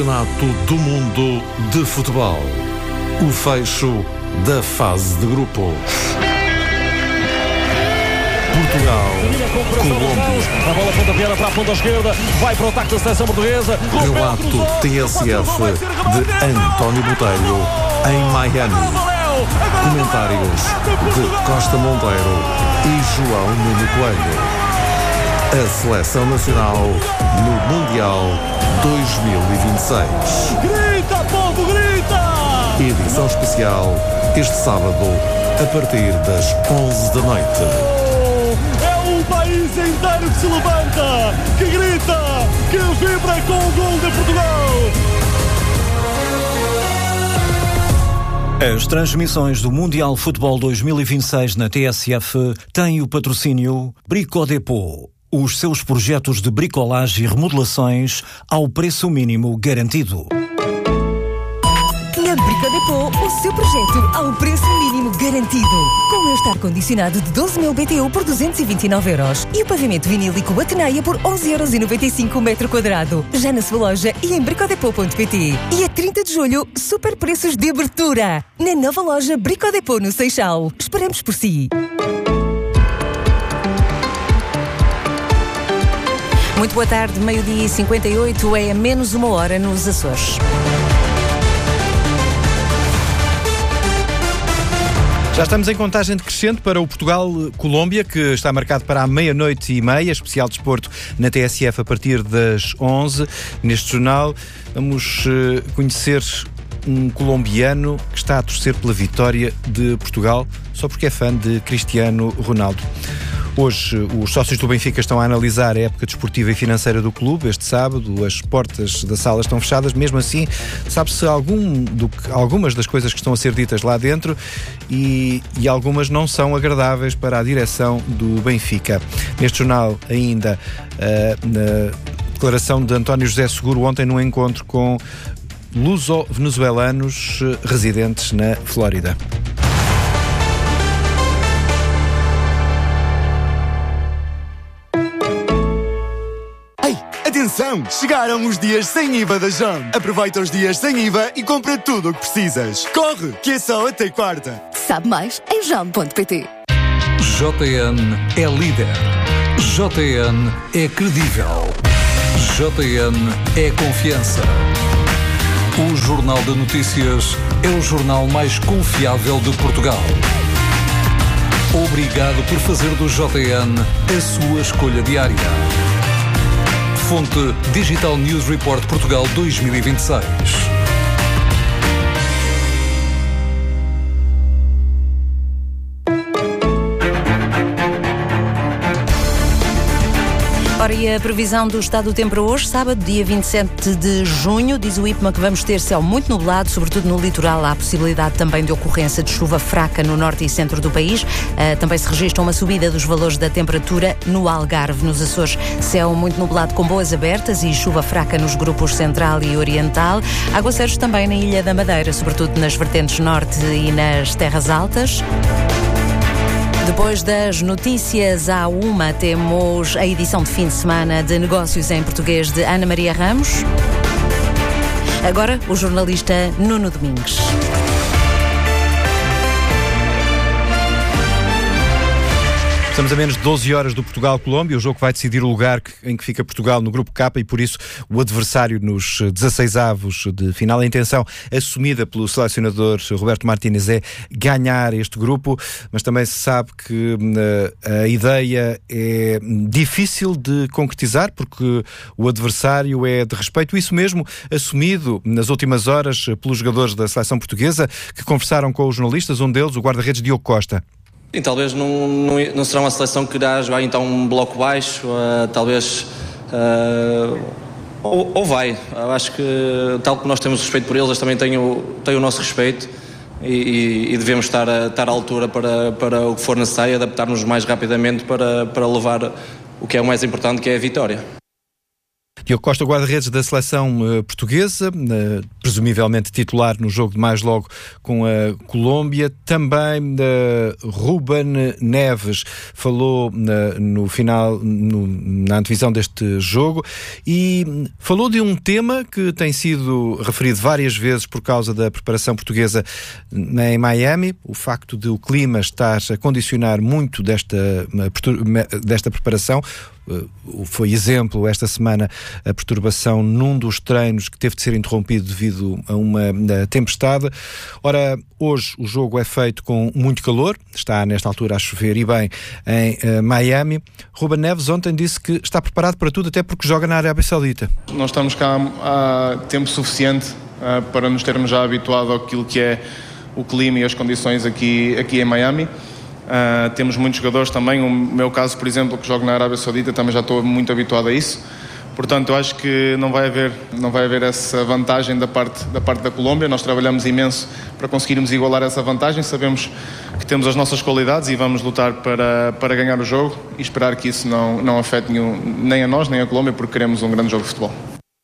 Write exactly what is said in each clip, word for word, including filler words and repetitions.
Campeonato do Mundo de Futebol. O fecho da fase de grupos. Portugal, Colômbia. A bola pontapeada para a ponta esquerda. Vai para o ataque da seleção portuguesa. Relato T S F de António Botelho em Miami. Comentários de Costa Monteiro e João Nuno Coelho. A Seleção Nacional no Mundial dois mil e vinte e seis. Grita, povo, grita! Edição especial este sábado a partir das onze da noite. É o país inteiro que se levanta, que grita, que vibra com o gol de Portugal. As transmissões do Mundial Futebol dois mil e vinte e seis na T S F têm o patrocínio Bricodepot. Os seus projetos de bricolagem e remodelações ao preço mínimo garantido. Na Bricodepot, o seu projeto ao preço mínimo garantido. Com este ar-condicionado de doze mil B T U por duzentos e vinte e nove euros e o pavimento vinílico Ateneia por onze euros e noventa e cinco o metro quadrado. Já na sua loja e em bricodepot ponto pt. E a trinta de julho, super preços de abertura. Na nova loja Bricodepot no Seixal. Esperamos por si. Muito boa tarde, meio-dia e cinquenta e oito, é a menos uma hora nos Açores. Já estamos em contagem decrescente para o Portugal-Colômbia, que está marcado para a meia-noite e meia, especial desporto na T S F a partir das onze. Neste jornal vamos uh, conhecer um colombiano que está a torcer pela vitória de Portugal só porque é fã de Cristiano Ronaldo. Hoje, os sócios do Benfica estão a analisar a época desportiva e financeira do clube. Este sábado, as portas da sala estão fechadas. Mesmo assim, sabe-se algum do, algumas das coisas que estão a ser ditas lá dentro e, e algumas não são agradáveis para a direção do Benfica. Neste jornal, ainda, uh, na declaração de António José Seguro ontem num encontro com luso-venezuelanos uh, residentes na Flórida. Atenção! Chegaram os dias sem I V A da Jam. Aproveita os dias sem I V A e compra tudo o que precisas. Corre, que é só até quarta. Sabe mais em jam ponto pt. J N é líder. J N é credível. J N é confiança. O Jornal de Notícias é o jornal mais confiável de Portugal. Obrigado por fazer do J N a sua escolha diária. Fonte Digital News Report Portugal dois mil e vinte e seis. Ora, e a previsão do estado do tempo para hoje, sábado, dia vinte e sete de junho, diz o IPMA que vamos ter céu muito nublado, sobretudo no litoral. Há a possibilidade também de ocorrência de chuva fraca no norte e centro do país. Uh, também se registra uma subida dos valores da temperatura no Algarve, nos Açores. Céu muito nublado com boas abertas e chuva fraca nos grupos central e oriental. Aguaceiros também na Ilha da Madeira, sobretudo nas vertentes norte e nas terras altas. Depois das notícias à uma, temos a edição de fim de semana de Negócios em Português de Ana Maria Ramos. Agora, o jornalista Nuno Domingues. Estamos a menos de doze horas do Portugal-Colômbia, o jogo vai decidir o lugar em que fica Portugal no Grupo K e por isso o adversário nos dezasseis avos de final. A intenção assumida pelo selecionador Roberto Martínez é ganhar este grupo, mas também se sabe que uh, a ideia é difícil de concretizar porque o adversário é de respeito. Isso mesmo assumido nas últimas horas pelos jogadores da seleção portuguesa que conversaram com os jornalistas, um deles, o guarda-redes Diogo Costa. Sim, talvez não, não, não será uma seleção que irá jogar então um bloco baixo, uh, talvez uh, ou, ou vai. Eu acho que tal como nós temos respeito por eles, eles também têm o, têm o nosso respeito e, e, e devemos estar, a, estar à altura para, para o que for necessário, adaptar-nos mais rapidamente para, para levar o que é o mais importante, que é a vitória. Diogo Costa, guarda-redes da seleção uh, portuguesa, uh, presumivelmente titular no jogo de mais logo com a Colômbia. Também uh, Ruben Neves falou uh, no final, no, na antevisão deste jogo, e falou de um tema que tem sido referido várias vezes por causa da preparação portuguesa em Miami, o facto de o clima estar a condicionar muito desta, desta preparação. Foi exemplo esta semana a perturbação num dos treinos que teve de ser interrompido devido a uma tempestade. Ora, hoje o jogo é feito com muito calor, está nesta altura a chover e bem em uh, Miami. Ruben Neves ontem disse que está preparado para tudo, até porque joga na Arábia Saudita. Nós estamos cá há tempo suficiente uh, para nos termos já habituado àquilo que é o clima e as condições aqui, aqui em Miami. Uh, temos muitos jogadores também, o meu caso, por exemplo, que jogo na Arábia Saudita, também já estou muito habituado a isso. Portanto, eu acho que não vai haver, não vai haver essa vantagem da parte, da parte da Colômbia. Nós trabalhamos imenso para conseguirmos igualar essa vantagem. Sabemos que temos as nossas qualidades e vamos lutar para, para ganhar o jogo e esperar que isso não, não afete nenhum, nem a nós, nem a Colômbia, porque queremos um grande jogo de futebol.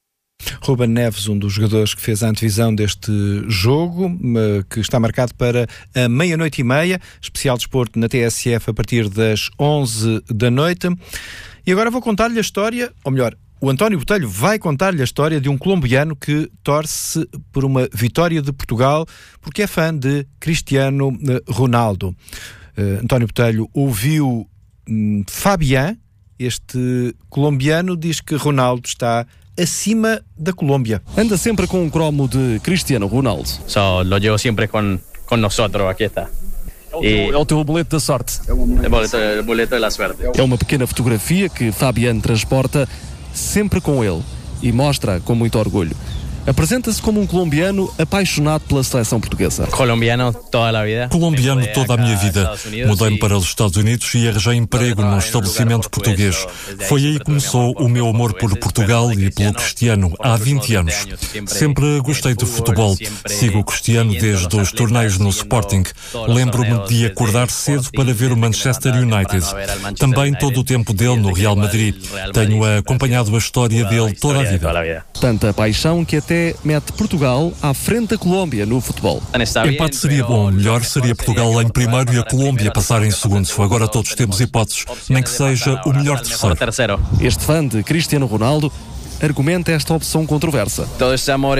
Ruben Neves, um dos jogadores que fez a antevisão deste jogo, que está marcado para a meia-noite e meia, especial desporto na T S F a partir das onze da noite. E agora vou contar-lhe a história, ou melhor, o António Botelho vai contar-lhe a história de um colombiano que torce por uma vitória de Portugal porque é fã de Cristiano Ronaldo. Uh, António Botelho ouviu um, Fabián, este colombiano, diz que Ronaldo está acima da Colômbia. Anda sempre com um cromo de Cristiano Ronaldo. So, lo llevo sempre con, con nosotros, aqui está. É o, teu, é o teu boleto da sorte. É o boleto, o boleto da sorte. É uma pequena fotografia que Fabián transporta sempre com ele e mostra com muito orgulho. Apresenta-se como um colombiano apaixonado pela seleção portuguesa. Colombiano toda a vida. Colombiano toda a minha vida. Mudei-me para os Estados Unidos e arranjei emprego num estabelecimento português. Foi aí que começou o meu amor por Portugal e pelo Cristiano, há vinte anos. Sempre gostei de futebol. Sigo o Cristiano desde os torneios no Sporting. Lembro-me de acordar cedo para ver o Manchester United. Também todo o tempo dele no Real Madrid. Tenho acompanhado a história dele toda a vida. Tanta paixão que até mete Portugal à frente da Colômbia no futebol. Empate seria bom, melhor seria Portugal em primeiro e a Colômbia passar em segundo. Agora todos temos hipóteses, nem que seja o melhor terceiro. Este fã de Cristiano Ronaldo argumenta esta opção controversa. Todo este amor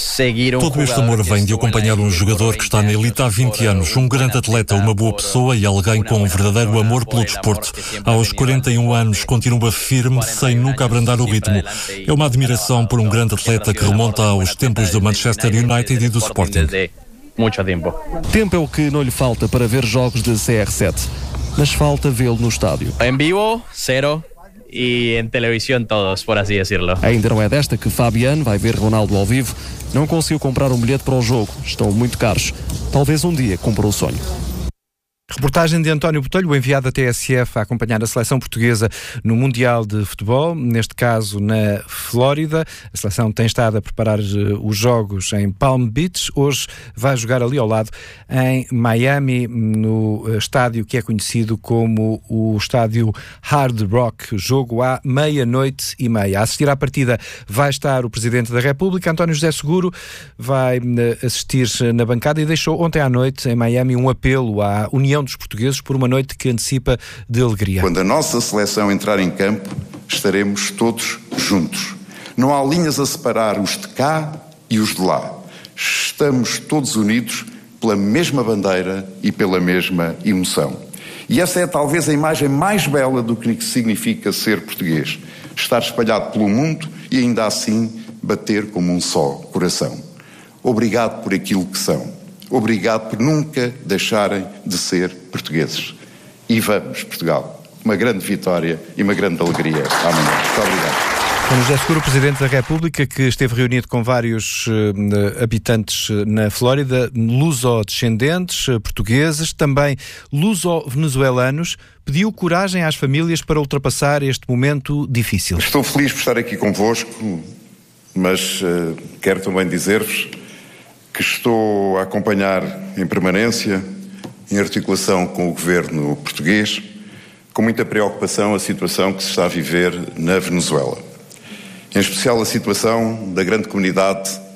vem de acompanhar um jogador que está na elite há vinte anos, um grande atleta, uma boa pessoa e alguém com um verdadeiro amor pelo desporto. Aos quarenta e um anos continua firme, sem nunca abrandar o ritmo. É uma admiração por um grande atleta que remonta aos tempos do Manchester United e do Sporting. Muito tempo. Tempo é o que não lhe falta para ver jogos de C R sete, mas falta vê-lo no estádio. Em vivo, zero. E em televisão todos, por assim decirlo. Ainda não é desta que Fabián vai ver Ronaldo ao vivo. Não conseguiu comprar um bilhete para o jogo. Estão muito caros. Talvez um dia cumpra o sonho. Reportagem de António Botelho, enviado da T S F a acompanhar a seleção portuguesa no Mundial de Futebol, neste caso na Flórida. A seleção tem estado a preparar os jogos em Palm Beach. Hoje vai jogar ali ao lado em Miami, no estádio que é conhecido como o estádio Hard Rock. Jogo à meia-noite e meia. A assistir à partida vai estar o Presidente da República, António José Seguro, vai assistir na bancada e deixou ontem à noite em Miami um apelo à União dos Portugueses por uma noite que antecipa de alegria. Quando a nossa seleção entrar em campo, estaremos todos juntos. Não há linhas a separar os de cá e os de lá. Estamos todos unidos pela mesma bandeira e pela mesma emoção. E essa é talvez a imagem mais bela do que significa ser português. Estar espalhado pelo mundo e ainda assim bater como um só coração. Obrigado por aquilo que são. Obrigado por nunca deixarem de ser portugueses. E vamos, Portugal. Uma grande vitória e uma grande alegria amanhã. Muito obrigado. António José Seguro, Presidente da República, que esteve reunido com vários uh, habitantes na Flórida, luso-descendentes, uh, portugueses, também luso-venezuelanos, pediu coragem às famílias para ultrapassar este momento difícil. Estou feliz por estar aqui convosco, mas uh, quero também dizer-vos que estou a acompanhar em permanência, em articulação com o governo português, com muita preocupação a situação que se está a viver na Venezuela. Em especial a situação da grande comunidade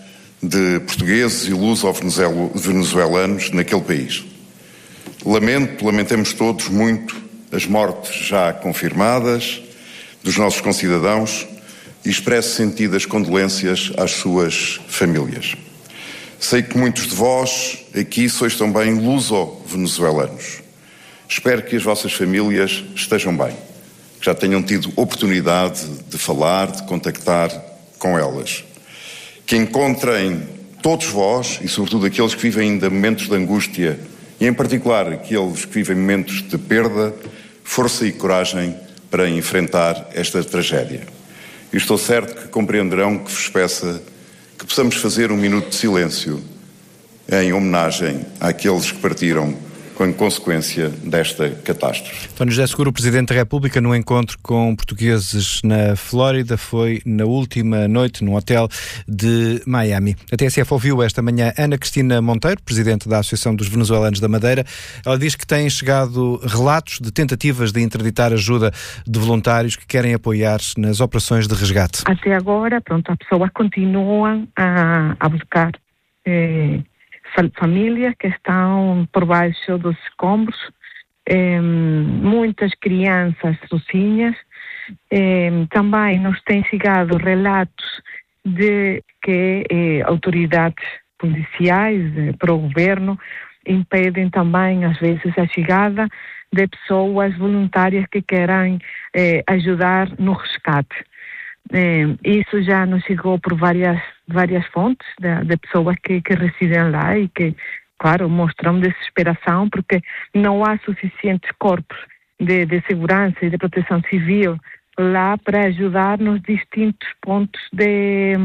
de portugueses e luso-venezuelanos naquele país. Lamento, lamentemos todos muito as mortes já confirmadas dos nossos concidadãos e expresso sentidas condolências às suas famílias. Sei que muitos de vós aqui sois também luso-venezuelanos. Espero que as vossas famílias estejam bem, que já tenham tido oportunidade de falar, de contactar com elas. Que encontrem todos vós, e sobretudo aqueles que vivem ainda momentos de angústia, e em particular aqueles que vivem momentos de perda, força e coragem para enfrentar esta tragédia. E estou certo que compreenderão que vos peça que possamos fazer um minuto de silêncio em homenagem àqueles que partiram com consequência desta catástrofe. António José Seguro, o Presidente da República, no encontro com portugueses na Flórida, foi na última noite num hotel de Miami. A T S F ouviu esta manhã Ana Cristina Monteiro, Presidente da Associação dos Venezuelanos da Madeira. Ela diz que têm chegado relatos de tentativas de interditar ajuda de voluntários que querem apoiar-se nas operações de resgate. Até agora, pronto, as pessoas continuam a, a buscar eh, famílias que estão por baixo dos escombros, eh, muitas crianças sozinhas. Eh, também nos têm chegado relatos de que eh, autoridades policiais eh, para o governo impedem também, às vezes, a chegada de pessoas voluntárias que querem eh, ajudar no resgate. Eh, isso já nos chegou por várias, várias fontes de, de pessoas que, que residem lá e que, claro, mostram desesperação porque não há suficientes corpos de, de segurança e de proteção civil lá para ajudar nos distintos pontos de,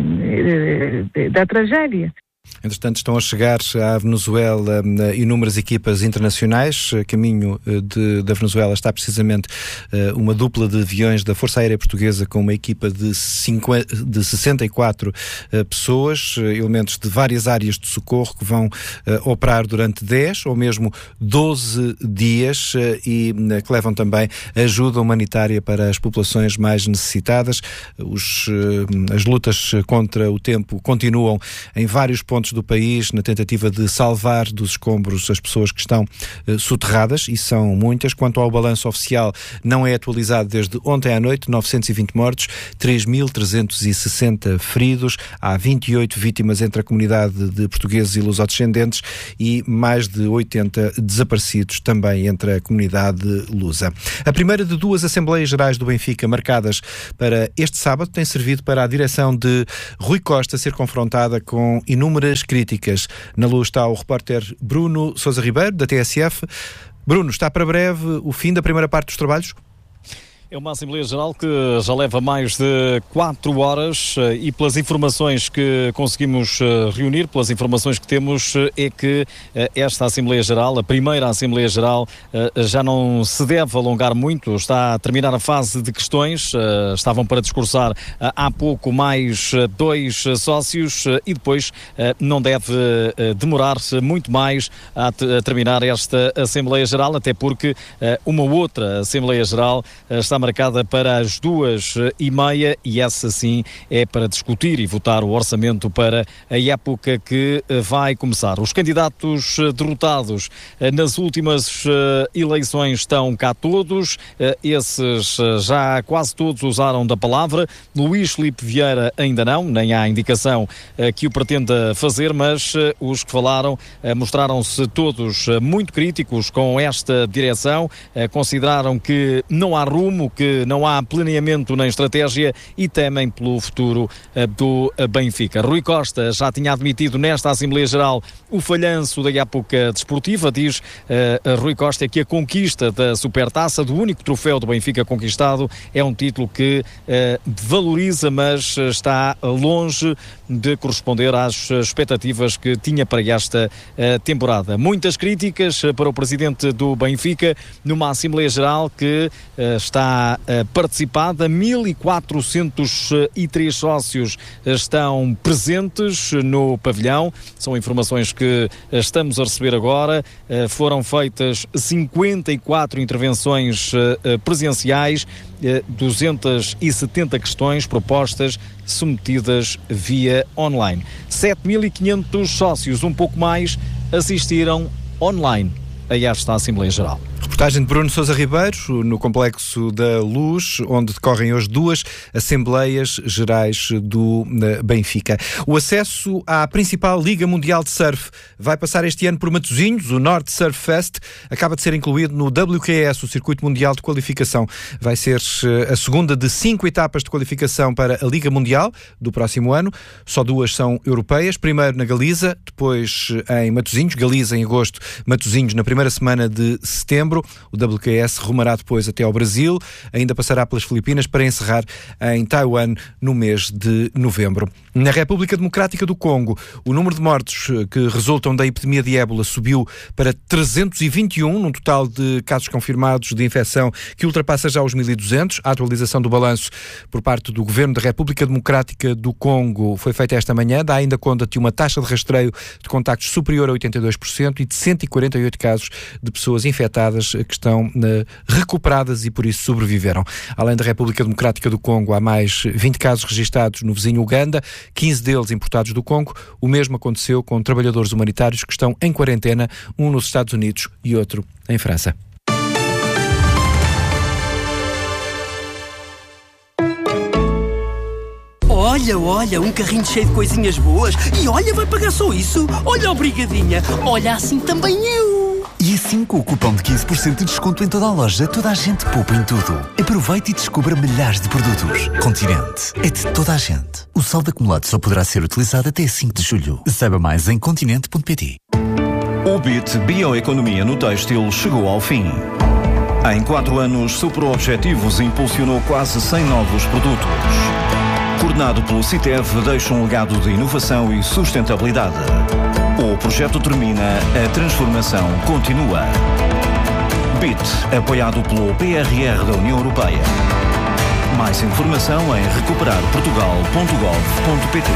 de, de, da tragédia. Entretanto, estão a chegar à Venezuela inúmeras equipas internacionais. Caminho de, da Venezuela está precisamente uma dupla de aviões da Força Aérea Portuguesa com uma equipa de, cinquenta, de sessenta e quatro pessoas, elementos de várias áreas de socorro que vão operar durante dez ou mesmo doze dias e que levam também ajuda humanitária para as populações mais necessitadas. Os, as lutas contra o tempo continuam em vários pontos do país na tentativa de salvar dos escombros as pessoas que estão uh, soterradas, e são muitas. Quanto ao balanço oficial, não é atualizado desde ontem à noite. Novecentos e vinte mortos, três mil trezentos e sessenta feridos, há vinte e oito vítimas entre a comunidade de portugueses e lusodescendentes e mais de oitenta desaparecidos também entre a comunidade lusa. A primeira de duas Assembleias Gerais do Benfica marcadas para este sábado tem servido para a direção de Rui Costa ser confrontada com inúmeras críticas. Na luz está o repórter Bruno Sousa Ribeiro, da T S F. Bruno, está para breve o fim da primeira parte dos trabalhos? É uma Assembleia Geral que já leva mais de quatro horas e pelas informações que conseguimos reunir, pelas informações que temos, é que esta Assembleia Geral, a primeira Assembleia Geral, já não se deve alongar muito. Está a terminar a fase de questões. Estavam para discursar há pouco mais dois sócios e depois não deve demorar-se muito mais a terminar esta Assembleia Geral, até porque uma outra Assembleia Geral está marcada para as duas e meia e essa sim é para discutir e votar o orçamento para a época que vai começar. Os candidatos derrotados nas últimas eleições estão cá todos, esses já quase todos usaram da palavra. Luís Filipe Vieira ainda não, nem há indicação que o pretenda fazer, mas os que falaram mostraram-se todos muito críticos com esta direção, consideraram que não há rumo, que não há planeamento nem estratégia e temem pelo futuro uh, do uh, Benfica. Rui Costa já tinha admitido nesta Assembleia Geral o falhanço da época desportiva. Diz uh, Rui Costa que a conquista da Supertaça, do único troféu do Benfica conquistado, é um título que uh, valoriza, mas está longe de corresponder às expectativas que tinha para esta uh, temporada. Muitas críticas uh, para o presidente do Benfica numa Assembleia Geral que uh, está participada. mil e quatrocentos e três sócios estão presentes no pavilhão. São informações que estamos a receber agora. Foram feitas cinquenta e quatro intervenções presenciais, duzentas e setenta questões propostas submetidas via online. sete mil e quinhentos sócios, um pouco mais, assistiram online a esta Assembleia Geral. Reportagem de Bruno Sousa Ribeiro, no Complexo da Luz, onde decorrem hoje duas Assembleias Gerais do Benfica. O acesso à principal Liga Mundial de Surf vai passar este ano por Matosinhos. O Norte Surf Fest acaba de ser incluído no W Q S, o Circuito Mundial de Qualificação. Vai ser a segunda de cinco etapas de qualificação para a Liga Mundial do próximo ano. Só duas são europeias. Primeiro na Galiza, depois em Matosinhos. Galiza em agosto, Matosinhos na primeira semana de setembro. O W Q S rumará depois até ao Brasil, ainda passará pelas Filipinas para encerrar em Taiwan no mês de novembro. Na República Democrática do Congo, o número de mortos que resultam da epidemia de ébola subiu para trezentos e vinte e um, num total de casos confirmados de infecção que ultrapassa já os mil e duzentos. A atualização do balanço por parte do Governo da República Democrática do Congo foi feita esta manhã, dá ainda conta de uma taxa de rastreio de contactos superior a oitenta e dois por cento e de cento e quarenta e oito casos de pessoas infectadas que estão uh, recuperadas e por isso sobreviveram. Além da República Democrática do Congo, há mais vinte casos registados no vizinho Uganda, quinze deles importados do Congo. O mesmo aconteceu com trabalhadores humanitários que estão em quarentena, um nos Estados Unidos e outro em França. Olha, olha, um carrinho cheio de coisinhas boas. E olha, vai pagar só isso. Olha, obrigadinha. Olha, assim também eu. E assim, com o cupom de quinze por cento de desconto em toda a loja, toda a gente poupa em tudo. Aproveite e descubra milhares de produtos. Continente é de toda a gente. O saldo acumulado só poderá ser utilizado até cinco de julho. Saiba mais em continente ponto pt. O B I T Bioeconomia no Têxtil chegou ao fim. Em quatro anos, superou objetivos e impulsionou quase cem novos produtos. Coordenado pelo CITEV, deixa um legado de inovação e sustentabilidade. O projeto termina, a transformação continua. B I T, apoiado pelo P R R da União Europeia. Mais informação em recuperar portugal ponto gov ponto pt.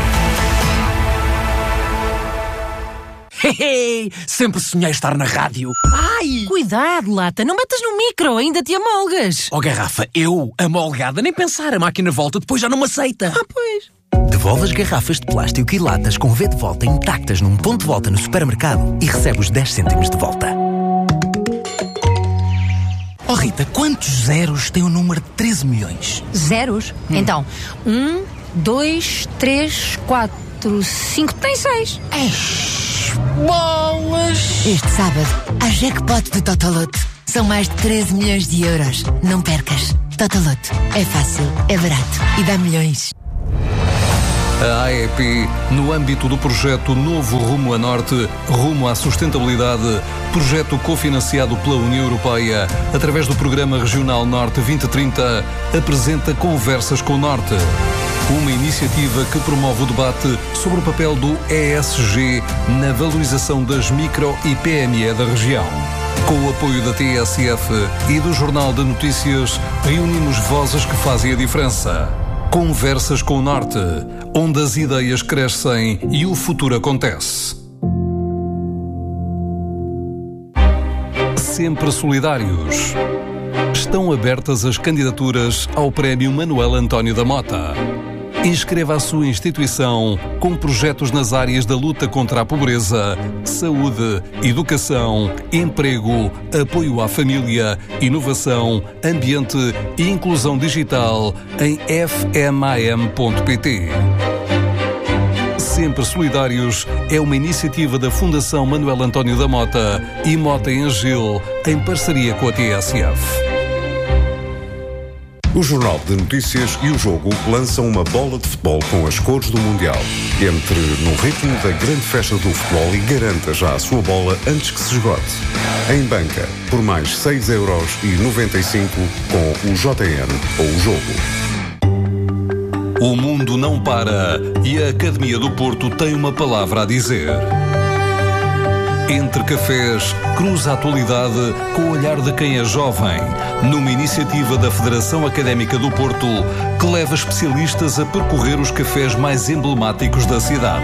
Hehe, sempre sonhei estar na rádio. Ai! Cuidado, Lata, não metas no micro, ainda te amolgas. Oh, garrafa, eu, amolgada, nem pensar, a máquina volta, depois já não me aceita. Ah, pois. Devolve as garrafas de plástico e latas com V de volta intactas num ponto de volta no supermercado e recebe os dez cêntimos de volta. Oh, Rita, quantos zeros tem o número de treze milhões? Zeros? Hum. Então, um, dois, três, quatro, cinco, tem seis. Eish. Bolas! Este sábado, a jackpot do Totolote. São mais de treze milhões de euros. Não percas. Totolote. É fácil, é barato e dá milhões. A A E P, no âmbito do projeto Novo Rumo a Norte, Rumo à Sustentabilidade, projeto cofinanciado pela União Europeia, através do Programa Regional Norte vinte trinta, apresenta Conversas com o Norte. Uma iniciativa que promove o debate sobre o papel do E S G na valorização das micro e P M E da região. Com o apoio da T S F e do Jornal de Notícias, reunimos vozes que fazem a diferença. Conversas com o Norte, onde as ideias crescem e o futuro acontece. Sempre solidários. Estão abertas as candidaturas ao Prémio Manuel António da Mota. Inscreva a sua instituição com projetos nas áreas da luta contra a pobreza, saúde, educação, emprego, apoio à família, inovação, ambiente e inclusão digital em f m a m ponto p t. Sempre Solidários é uma iniciativa da Fundação Manuel António da Mota e Mota em Agil, em parceria com a T S F. O Jornal de Notícias e o Jogo lançam uma bola de futebol com as cores do Mundial. Entre no ritmo da grande festa do futebol e garanta já a sua bola antes que se esgote. Em banca, por mais seis euros e noventa e cinco com o J N ou o Jogo. O mundo não para e a Academia do Porto tem uma palavra a dizer. Entre Cafés, cruza a atualidade com o olhar de quem é jovem, numa iniciativa da Federação Académica do Porto, que leva especialistas a percorrer os cafés mais emblemáticos da cidade.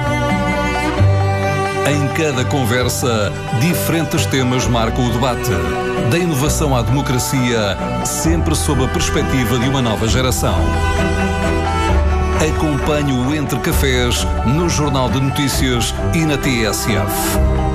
Em cada conversa, diferentes temas marcam o debate, da inovação à democracia, sempre sob a perspectiva de uma nova geração. Acompanhe o Entre Cafés no Jornal de Notícias e na T S F.